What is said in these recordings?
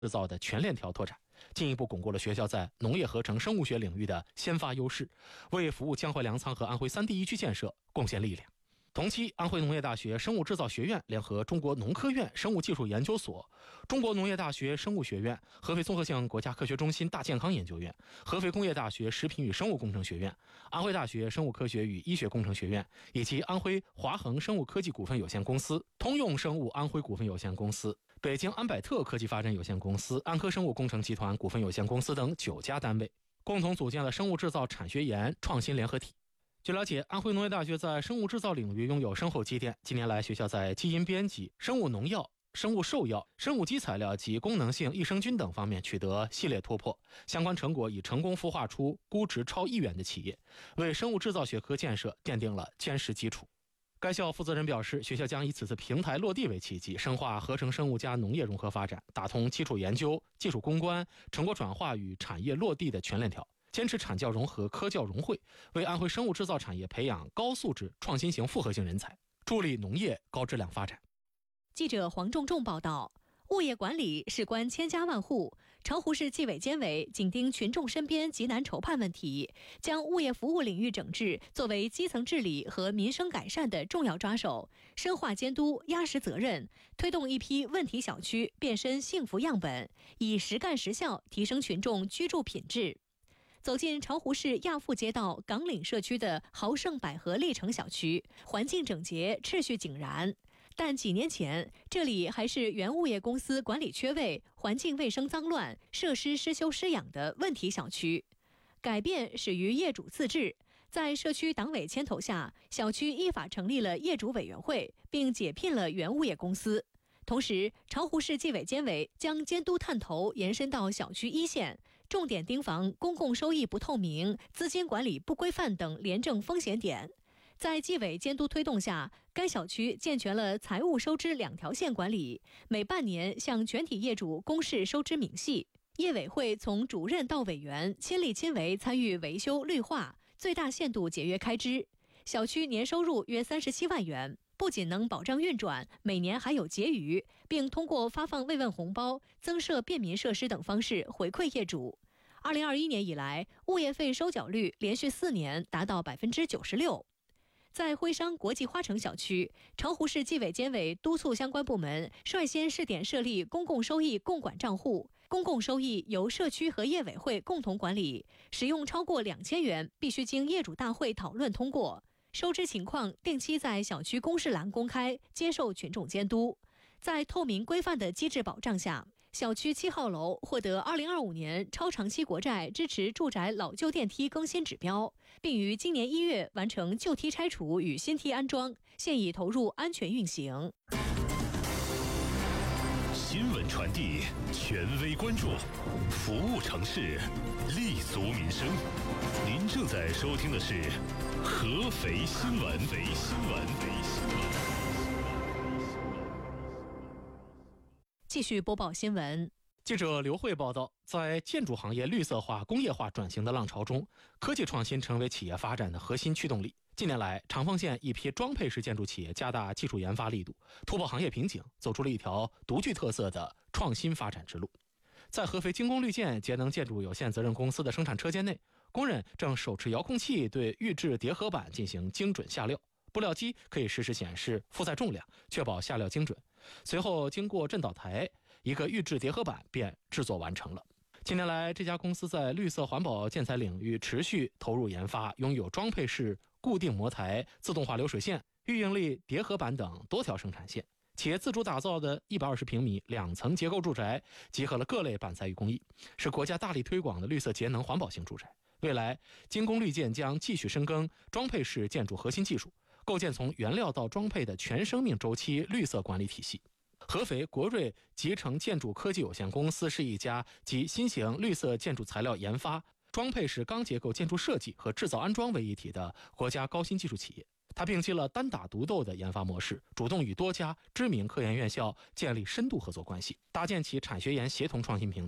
制造的全链条拓展，进一步巩固了学校在农业合成生物学领域的先发优势，为服务江淮粮仓和安徽3地一区建设贡献力量。同期，安徽农业大学生物制造学院联合中国农科院生物技术研究所、中国农业大学生物学院、合肥综合性国家科学中心大健康研究院、合肥工业大学食品与生物工程学院、安徽大学生物科学与医学工程学院以及安徽华恒生物科技股份有限公司、通用生物安徽股份有限公司、北京安百特科技发展有限公司、安科生物工程集团股份有限公司等9家单位，共同组建了生物制造产学研创新联合体。据了解，安徽农业大学在生物制造领域拥有深厚积淀。近年来，学校在基因编辑、生物农药、生物兽药、生物基材料及功能性益生菌等方面取得系列突破，相关成果已成功孵化出估值超1亿元的企业，为生物制造学科建设奠定了坚实基础。该校负责人表示，学校将以此次平台落地为契机，深化合成生物加农业融合发展，打通基础研究、技术攻关、成果转化与产业落地的全链条，坚持产教融合、科教融汇，为安徽生物制造产业培养高素质创新型复合型人才，助力农业高质量发展。 记者黄仲仲报道。物业管理事关千家万户，巢湖市纪委监委紧盯群众身边急难愁盼问题，将物业服务领域整治作为基层治理和民生改善的重要抓手，深化监督、压实责任，推动一批问题小区变身幸福样本，以实干实效提升群众居住品质。走进巢湖市亚富街道港岭社区的豪盛百合历城小区，环境整洁，秩序井然。但几年前，这里还是原物业公司管理缺位、环境卫生脏乱、设施失修失养的问题小区。改变始于业主自治，在社区党委牵头下，小区依法成立了业主委员会，并解聘了原物业公司。同时，巢湖市纪委监委将监督探头延伸到小区一线，重点盯防公共收益不透明、资金管理不规范等廉政风险点。在纪委监督推动下，该小区健全了财务收支2条线管理，每半年向全体业主公示收支明细。业委会从主任到委员亲力亲为参与维修绿化，最大限度节约开支。小区年收入约37万元，不仅能保障运转，每年还有结余，并通过发放慰问红包、增设便民设施等方式回馈业主。2021年以来，物业费收缴率连续4年达到96%。在徽商国际花城小区，巢湖市纪委监委督促相关部门率先试点设立公共收益共管账户，公共收益由社区和业委会共同管理，使用超过2000元必须经业主大会讨论通过，收支情况定期在小区公示栏公开，接受群众监督。在透明规范的机制保障下，小区7号楼获得2025年超长期国债支持住宅老旧电梯更新指标，并于今年1月完成旧梯拆除与新梯安装，现已投入安全运行。 新闻传递，权威关注，服务城市，立足民生。您正在收听的是合肥新闻。 继续播报新闻。 记者刘慧报道，在建筑行业绿色化、工业化转型的浪潮中，科技创新成为企业发展的核心驱动力。近年来，长丰县一批装配式建筑企业加大技术研发力度，突破行业瓶颈，走出了一条独具特色的创新发展之路。在合肥精工绿建节能建筑有限责任公司的生产车间内，工人正手持遥控器对预制叠合板进行精准下料，布料机可以实时显示负载重量，确保下料精准。随后经过震导台，一个预制叠合板便制作完成了。近年来，这家公司在绿色环保建材领域持续投入研发，拥有装配式固定模台、自动化流水线、预应力叠合板等多条生产线。企业自主打造的120平米2层结构住宅，集合了各类板材与工艺，是国家大力推广的绿色节能环保型住宅。未来，精工绿建将继续深耕装配式建筑核心技术，构建从原料到装配的全生命周期绿色管理体系。合肥国瑞集成建筑科技有限公司是一家集新型绿色建筑材料研发、装配式钢结构建筑设计和制造安装为一体的国家高新技术企业。它摒弃了单打独斗的研发模式，主动与多家知名科研院校建立深度合作关系，搭建起产学研协同创新平台。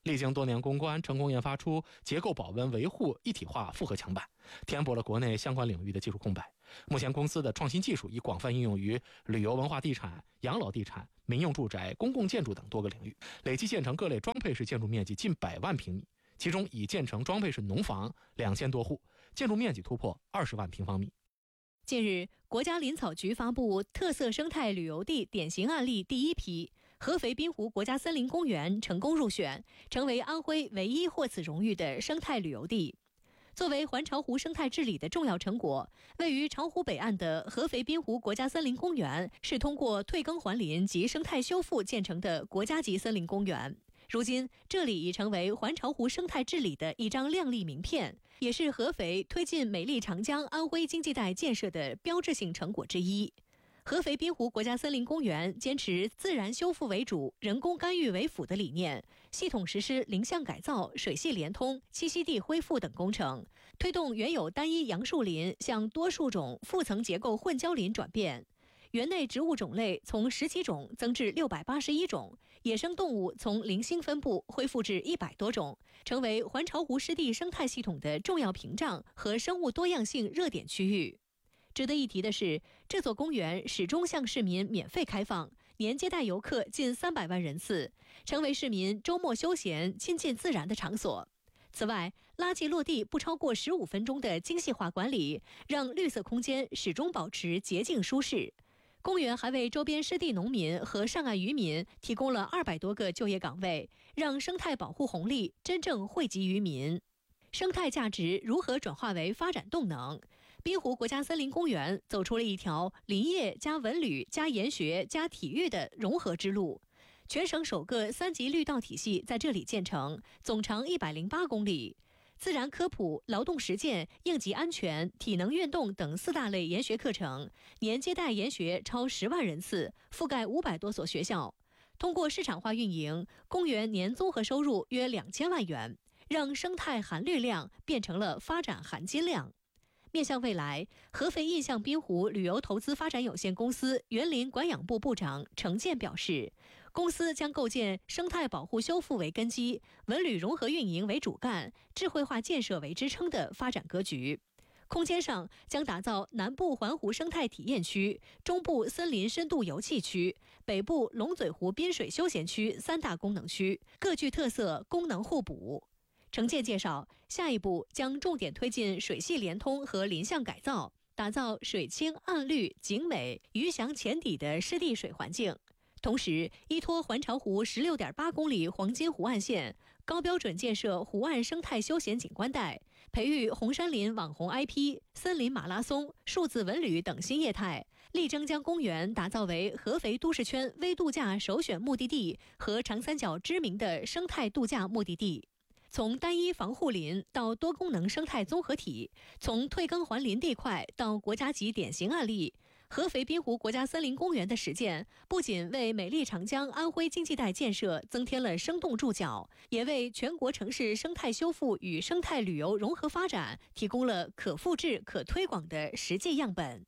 历经多年攻关，成功研发出结构保温维护一体化复合墙板，填补了国内相关领域的技术空白。目前公司的创新技术已广泛应用于旅游文化地产、养老地产、民用住宅、公共建筑等多个领域，累计建成各类装配式建筑面积近100万平米，其中已建成装配式农房2000多户，建筑面积突破20万平方米。 近日，国家林草局发布特色生态旅游地典型案例第一批，合肥滨湖国家森林公园成功入选，成为安徽唯一获此荣誉的生态旅游地。作为环巢湖生态治理的重要成果，位于巢湖北岸的合肥滨湖国家森林公园是通过退耕还林及生态修复建成的国家级森林公园。如今，这里已成为环巢湖生态治理的一张亮丽名片，也是合肥推进美丽长江安徽经济带建设的标志性成果之一。合肥滨湖国家森林公园坚持自然修复为主、人工干预为辅的理念，系统实施林相改造、水系连通、栖息地恢复等工程，推动原有单一杨树林向多树种复层结构混交林转变。园内植物种类从17种增至681种，野生动物从零星分布恢复至100多种，成为环巢湖湿地生态系统的重要屏障和生物多样性热点区域。值得一提的是，这座公园始终向市民免费开放，年接待游客近300万人次，成为市民周末休闲、亲近自然的场所。此外，垃圾落地不超过15分钟的精细化管理，让绿色空间始终保持洁净舒适。公园还为周边湿地农民和上岸渔民提供了200多个就业岗位，让生态保护红利真正惠及于民。生态价值如何转化为发展动能？滨湖国家森林公园走出了一条林业加文旅加研学加体育的融合之路。全省首个3级绿道体系在这里建成，总长108公里。自然科普、劳动实践、应急安全、体能运动等4大类研学课程，年接待研学超10万人次，覆盖500多所学校。通过市场化运营，公园年综合收入约2000万元，让生态含绿量变成了发展含金量。面向未来，合肥印象滨湖旅游投资发展有限公司园林管养部部长程健表示，公司将构建生态保护修复为根基、文旅融合运营为主干、智慧化建设为支撑的发展格局。空间上将打造南部环湖生态体验区、中部森林深度游憩区、北部龙嘴湖滨水休闲区3大功能区，各具特色，功能互补。程健介绍，下一步将重点推进水系连通和林相改造，打造水清岸绿、景美、鱼翔浅底的湿地水环境。同时，依托环巢湖16.8公里黄金湖岸线，高标准建设湖岸生态休闲景观带，培育红杉林网红 IP、森林马拉松、数字文旅等新业态，力争将公园打造为合肥都市圈微度假首选目的地和长三角知名的生态度假目的地。从单一防护林到多功能生态综合体，从退耕还林地块到国家级典型案例，合肥滨湖国家森林公园的实践不仅为美丽长江安徽经济带建设增添了生动注脚，也为全国城市生态修复与生态旅游融合发展提供了可复制、可推广的实际样本。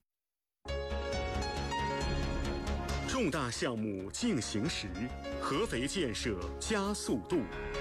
重大项目进行时，合肥建设加速度。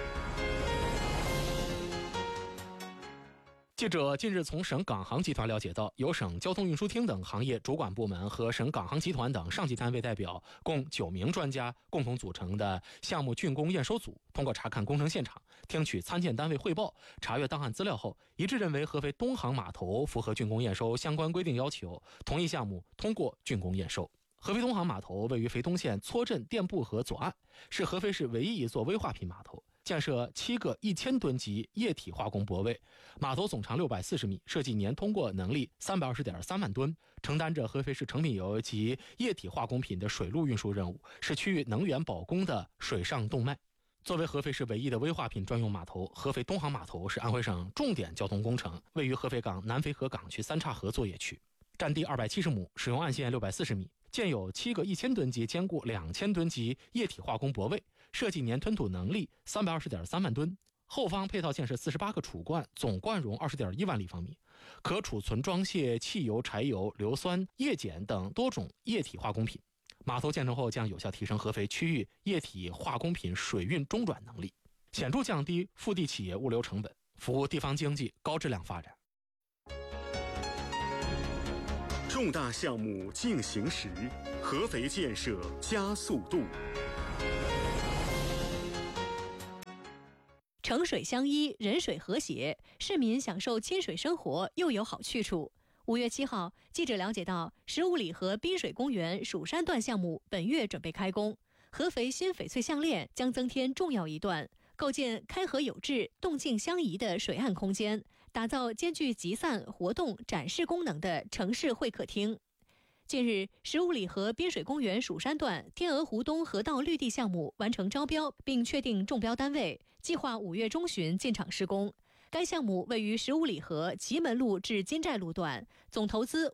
记者近日从省港航集团了解到，由省交通运输厅等行业主管部门和省港航集团等上级单位代表共9名专家共同组成的项目竣工验收组，通过查看工程现场、听取参建单位汇报、查阅档案资料后，一致认为合肥东航码头符合竣工验收相关规定要求，同意项目通过竣工验收。合肥东航码头位于肥东县撮镇店埠河左岸，是合肥市唯一一座危化品码头。建设7个1000吨级液体化工泊位，码头总长640米，设计年通过能力320.3万吨，承担着合肥市成品油及液体化工品的水路运输任务，是区域能源保供的水上动脉。作为合肥市唯一的危化品专用码头，合肥东航码头是安徽省重点交通工程，位于合肥港南淝河港区3岔河作业区，占地270亩，使用岸线640米，建有7个1000吨级兼顾2000吨级液体化工泊位，设计年吞吐能力320.3万吨，后方配套建设48个储罐，总罐容20.1万立方米，可储存装卸汽油、柴油、硫酸、液碱等多种液体化工品。码头建成后将有效提升合肥区域液体化工品水运中转能力。 显著降低腹地企业物流成本，服务地方经济高质量发展。 重大项目进行时，合肥建设加速度。 城水相依，人水和谐，市民享受亲水生活又有好去处。5月7号，记者了解到，15里河滨水公园蜀山段项目本月准备开工，合肥新翡翠项链将增添重要一段，构建开合有致、动静相宜的水岸空间，打造兼具集散、活动、展示功能的城市会客厅。近日，15里河滨水公园蜀山段天鹅湖东河道绿地项目完成招标，并确定中标单位，计划5月中旬进场施工。该项目位于15里河祁门路至金寨路段，总投资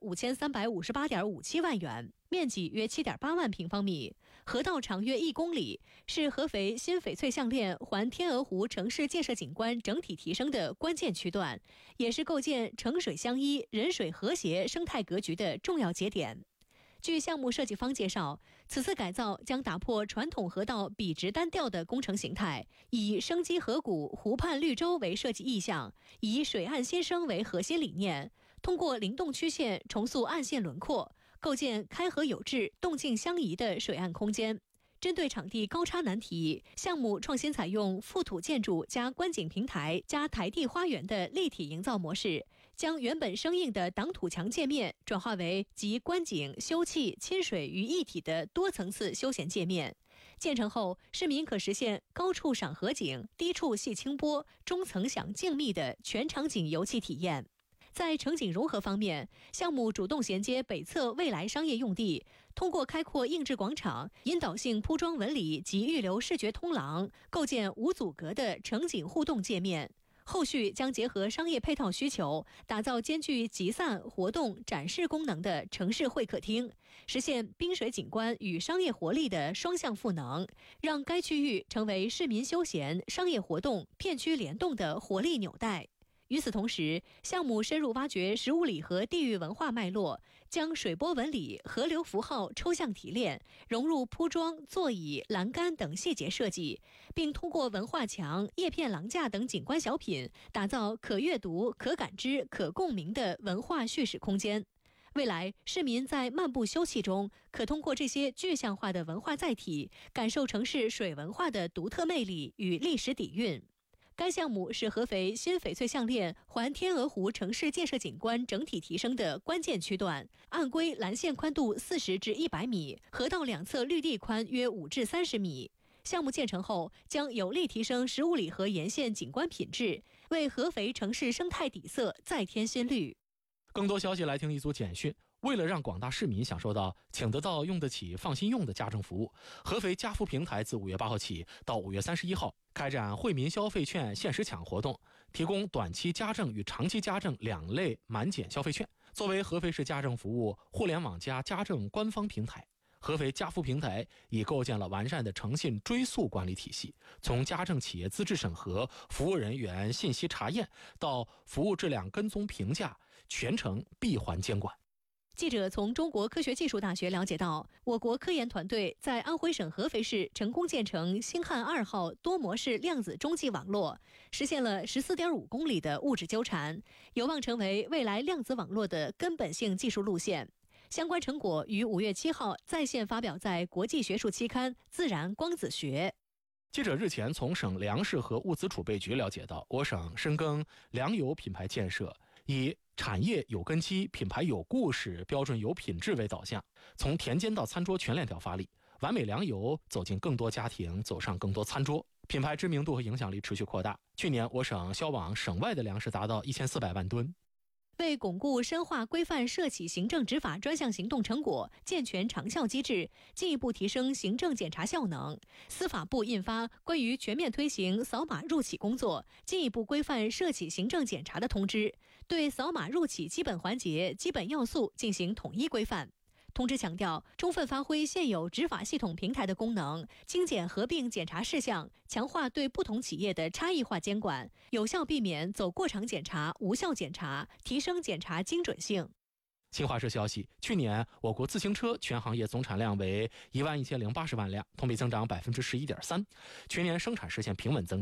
5358.57万元，面积约7.8万平方米，河道长约1公里，是合肥新翡翠项链环天鹅湖城市建设景观整体提升的关键区段，也是构建城水相依、人水和谐生态格局的重要节点。据项目设计方介绍，此次改造将打破传统河道笔直单调的工程形态，以生机河谷、湖畔绿洲为设计意向，以水岸新生为核心理念，通过灵动曲线重塑岸线轮廓，构建开合有致、动静相宜的水岸空间。针对场地高差难题，项目创新采用覆土建筑加观景平台加台地花园的立体营造模式，将原本生硬的挡土墙界面转化为集观景、休憩、亲水于一体的多层次休闲界面。建成后，市民可实现高处赏河景、低处戏清波、中层享静谧的全场景游憩体验。在城景融合方面，项目主动衔接北侧未来商业用地，通过开阔应制广场、引导性铺装纹理及预留视觉通廊，构建无阻隔的城景互动界面。后续将结合商业配套需求，打造兼具集散、活动、展示功能的城市会客厅，实现滨水景观与商业活力的双向赋能，让该区域成为市民休闲、商业活动、片区联动的活力纽带。与此同时，项目深入挖掘15里河地域文化脉络，将水波纹理、河流符号抽象提炼，融入铺装、座椅、栏杆等细节设计，并通过文化墙、叶片廊架等景观小品，打造可阅读、可感知、可共鸣的文化叙事空间。未来，市民在漫步休憩中，可通过这些具象化的文化载体，感受城市水文化的独特魅力与历史底蕴。该项目是合肥新翡翠项链环天鹅湖城市建设景观整体提升的关键区段，按规蓝线宽度40至100米，河道两侧绿地宽约5至30米。项目建成后，将有力提升15里河沿线景观品质，为合肥城市生态底色再添新绿。 更多消息来听一组简讯。为了让广大市民享受到请得到、用得起、放心用的家政服务，合肥家福平台自5月8号起到5月31号开展惠民消费券限时抢活动，提供短期家政与长期家政2类满减消费券。作为合肥市家政服务互联网加家政官方平台，合肥家福平台已构建了完善的诚信追溯管理体系，从家政企业资质审核、服务人员信息查验到服务质量跟踪评价，全程闭环监管。 记者从中国科学技术大学了解到，我国科研团队在安徽省合肥市成功建成星汉2号多模式量子中继网络，实现了14.5公里的物质纠缠，有望成为未来量子网络的根本性技术路线。相关成果于5月7号在线发表在国际学术期刊《自然光子学》。 记者日前从省粮食和物资储备局了解到，我省深耕粮油品牌建设，以产业有根基、品牌有故事、标准有品质为导向，从田间到餐桌全链条发力，完美粮油走进更多家庭，走上更多餐桌，品牌知名度和影响力持续扩大。去年我省销往省外的粮食达到1400万吨。 为巩固深化规范涉企行政执法专项行动成果，健全长效机制，进一步提升行政检查效能，司法部印发《关于全面推行扫码入企工作，进一步规范涉企行政检查的通知》，对扫码入企基本环节、基本要素进行统一规范。通知强调，充分发挥现有执法系统平台的功能，精简合并检查事项，强化对不同企业的差异化监管，有效避免走过场检查、无效检查，提升检查精准性。 新华社消息，去年我国自行车全行业总产量为11080万辆，同比增长11.3%，全年生产实现平稳增长。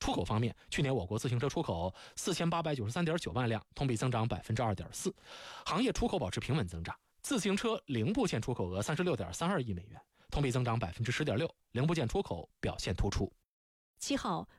出口方面，去年我国自行车出口4893.9万辆，同比增长2.4%，行业出口保持平稳增长。自行车零部件出口额36.32亿美元，同比增长10.6%，零部件出口表现突出。 7号，